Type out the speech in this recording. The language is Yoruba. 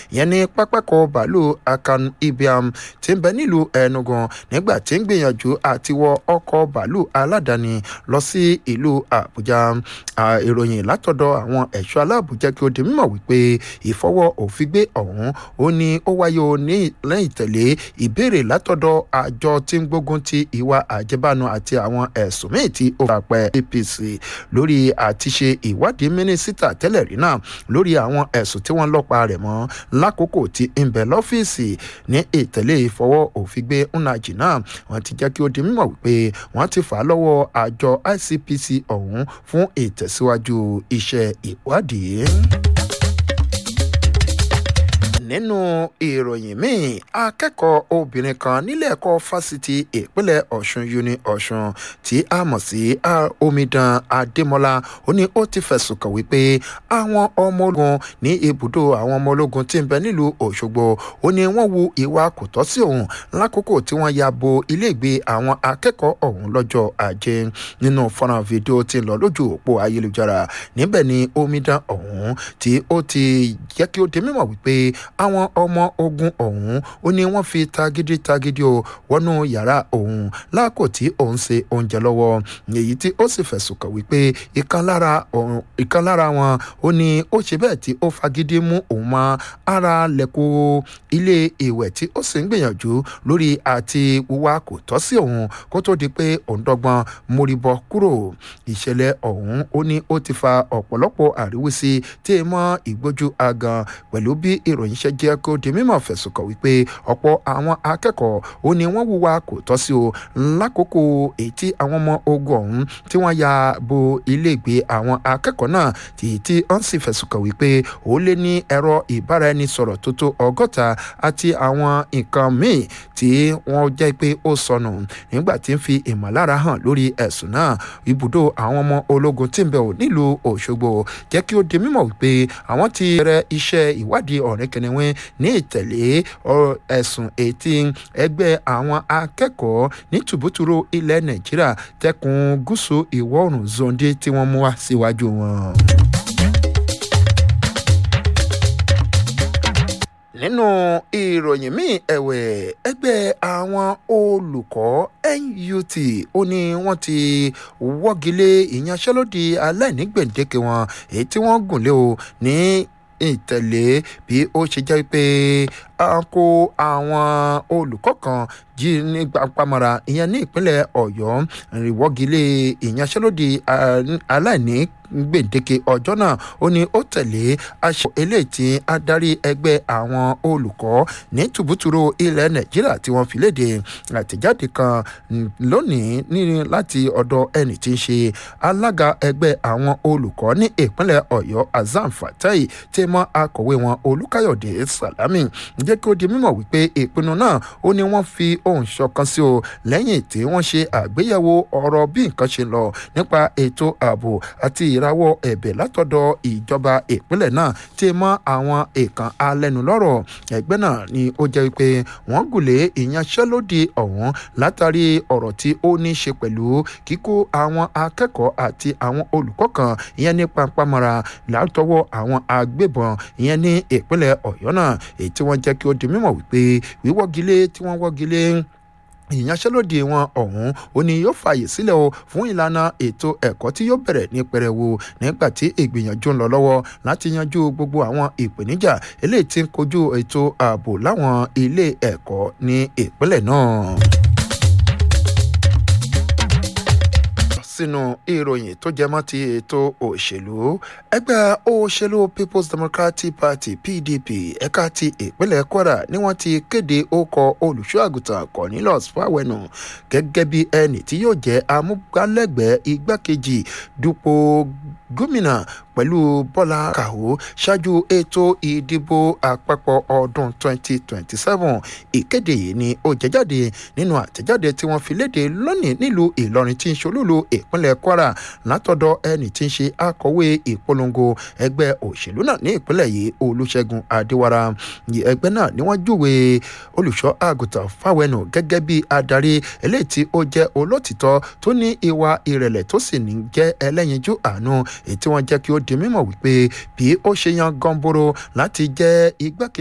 ìyẹn ní pápákọ̀ bàálù Akan Ibiam tí ń bẹ nílùú Enugu nígbà tí ń gbìyànjú àti wọ ọkọ̀ bàálù aládàáni lọ sí ìlú Àbújá. Ìròyìn látọ̀dọ̀ àwọn ẹ̀ṣọ́ aláàbò jẹ́ kí ó di mímọ̀ wípé ìfọwọ́ òfin gbé ọ̀hún ó ní ó wáyé ní lẹ́yìn tẹ̀lé ìbéèrè látọ̀dọ̀ àjọ tí ń gbógun ti ìwà àjẹbánu àti àwọn ẹ̀sùn míì tí ó fapẹ́ APC lórí àtiṣe ìwádìí mínísítà tẹ́lẹ̀ rí náà lórí àwọn ẹ̀sùn tí wọ́n lọ́pa rẹ̀ mọ́ lákòókò tí ń bẹ lọ́fíìsì ní ìtẹ̀lé ìfọwọ́ òfin gbé Nnaji náà. wọ́n ti jẹ́ kí ó di mímọ̀ wípé wọ́n ti fà á lọ́wọ́ àjọ ICPC ọ̀hún fún ìtẹ̀síwájú iṣẹ́ ìwádìí. Nínú ìròyìn míì, akẹ́kọ̀ọ́ obìnrin kan nílé ẹ̀kọ́ fásitì ìpínlẹ̀ Ọ̀ṣun uni Ọ̀ṣun tí a mọ̀ sí Omidan Adémọ́lá ó ní ó ti fẹ̀sùn kàn wípé àwọn ọmọ ológun ní ibùdó àwọn ọmọ ológun tí ń bẹ nílùú Òṣogbo ó ní wọ́n wu ìwà kò tọ́ sí òun lákòókò tí wọ́n ya bo iléègbé àwọn akẹ́kọ̀ọ́ ọ̀hún lọ́jọ́ Ajé. Nínú fọ́nrán fídíò tí ń lọ lójú òpó ayélujára níbẹ̀ ni Omidan ọ̀hún tí ó ti jẹ́ kí ó di mímọ̀ wípé àwọn ọmọ ogun ọ̀hún ó ní wọ́n fi tagídí o wọnú yàrá òun lákò tí òun ṣe oúnjẹ lọ́wọ́ èyí tí ó sì fẹ̀sùn kàn wípé ìkan lára wọn ó ní ó ṣe bẹ́ẹ̀ tí ó fagídí mú òun mọ́ ara lẹ́kọ̀ọ́ ilé ìwẹ̀ tí ó sì ń gbìyànjú lórí àti wíwá kò tọ́ sí òun kó tó di pé òun dọ́gbọ́n móríbọ́ kúrò. Ìṣẹ̀lẹ̀ ọ̀hún ó ní ó ti fa ọ̀pọ̀lọpọ̀ àríwísí tí ì mọ́ ìgbójú agan pẹ̀lú bí ìròyìn ṣe jẹ́ kó di mímọ̀ fẹ̀sùn kàn wípé ọ̀pọ̀ àwọn akẹ́kọ̀ọ́ ó ní wọ́n hùwà kò tọ́ sí o lákòókò èyí tí àwọn ọmọ ogun ọ̀hún tí wọ́n ya bo iléègbé àwọn akẹ́kọ̀ọ́ náà tí wọ́n sì fẹ̀sùn kàn wípé ó lé ní ẹ̀rọ ìbáraẹnisọ̀rọ̀ tó tó 100 àti àwọn nǹkan míì tí wọ́n jẹ́ pé ó sọnù nígbà tí ń fi ìmọ̀lára hàn lórí ẹ̀sùn náà. Ibùdó àwọn ọmọ ológun tí ń bẹ nílùú Òṣogbo jẹ́ kí ó di mímọ̀ wípé àwọn ti bẹ̀rẹ̀ iṣẹ́ ìwádìí ọ̀rẹ́kẹ̀nẹ̀wẹ́ ní ìtẹ̀lé ẹ̀sùn ètí ẹgbẹ́ àwọn akẹ́kọ̀ọ́ ní tùbútùrú ilẹ̀ Nàìjíríà tẹkùn gúúsù ìwọ̀ oòrùn zonde tí wọ́n mú wá síwájú wọn. Nínú ìròyìn míì ẹ̀wẹ̀ ẹgbẹ́ àwọn olùkọ́ NUT ó ní wọ́n ti wọ́gilé ìyanṣẹ́lódì aláìní gbèǹdéke wọn èyí tí wọ́n gùn lé o ní ìtẹ̀lé bí ó ṣe jẹ́ pé a kó àwọn olùkọ́ kan jí ní gbàpamọ́ra ìyẹn ní ìpínlẹ̀ Ọ̀yọ́ ìwọ́gilé ìyanṣẹ́lódì aláìní gbèǹdéke ọjọ́ náà ó ní ó tẹ̀lé aṣọ eléyìí tí adarí ẹgbẹ́ àwọn olùkọ́ ní tùbútùrú ilẹ̀ Nàìjíríà tí wọ́n fi léde. Àtẹ̀jáde kan lónìí ní láti ọ̀dọ̀ ẹni tí ń ṣe alága ẹgbẹ́ àwọn olùkọ́ ní ìpínlẹ̀ Ọ̀yọ́ Azam Fatai tí mọ́ akọ̀wé wọn Olúkáyọ̀dé Sàlámì jẹ́ kí ó di mímọ̀ wípé ìpinnu náà ó ní wọ́n fi ohùn ṣọ̀kan sí o lẹ́yìn tí wọ́n ṣe àgbéyẹ̀wò ọ̀rọ̀ bí nǹkan ṣe lọ nípa ètò ààbò àti ìrawọ́ ẹ̀bẹ̀ látọ̀dọ̀ ìjọba ìpínlẹ̀ náà tí mọ́ àwọn èèkàn alẹ́nulọ́rọ̀. Ẹgbẹ́ náà ni ó jẹ́ wípé wọ́n gùnlé ìyanṣẹ́lódì ọ̀hún látàrí ọ̀rọ̀ tí ó ní ṣe pẹ̀lú kíkó àwọn akẹ́kọ̀ọ́ àti àwọn olùkọ́ kan ìyẹn ní pampamọ́ra látọwọ́ àwọn agbébọn ìyẹn ní ìpínlẹ̀ Ọ̀yọ́ náà èyí tí wọ́n jẹ́ kí ó di mímọ̀ wípé wíwọ́gilé tí wọ́n wọ́gilé ìyanṣẹ́lódì wọn ọ̀hún ó ní yóò fààyè sílẹ̀ o fún ìlànà ètò ẹ̀kọ́ tí yóò bẹ̀rẹ̀ ní pẹrẹwu nígbà tí ìgbìyànjú ń lọ lọ́wọ́ láti yanjú gbogbo àwọn ìpèníjà eléyìí tí ń kojú ètò ààbò láwọn ilé ẹ̀kọ́ ní ìpínlẹ̀ náà. Sínú ìròyìn tó jẹmọ́ ti ètò òṣèlú ẹgbẹ́ òṣèlú People's Democratic Party PDP ẹ̀ka ti ìpínlẹ̀ Kwara ni wọ́n ti kéde orúkọ olùṣọ́-àgùntàn Cornelius Fawenu gẹ́gẹ́ bí ẹni tí yóò jẹ́ amúgbálẹ́gbẹ̀ẹ́ igbákejì dupò gómìnà pẹ̀lú Bọ́lá Kàó ṣáájú ètò ìdìbò àpapọ̀ ọdún 2027. Ìkéde yìí ni ó jẹ́ jáde nínú àtẹ̀jáde tí wọ́n fi léde lónìí nílùú Ìlọrin tí ń ṣolúlu ìpínlẹ̀ Kwara látọ̀dọ̀ ẹni tí ń ṣe akọ̀wé ìpolongo ẹgbẹ́ òṣèlú náà ní ìpínlẹ̀ yìí Olúṣẹ́gun Adéwárà. Ẹgbẹ́ náà ni wọ́n júwe olùṣọ́ àgùntàn Fawenu gẹ́gẹ́ bí adarí eléyìí tí ó jẹ́ olótìtọ́ tó ní ìwà ìrẹ̀lẹ̀ tó sì ní jẹ́ ẹlẹ́yinjú àánú èyí tí wọ́n jẹ́ kí ó di mímọ̀ wípé bí ó ṣe yan gọ́ńbóró láti jẹ́ igbákejì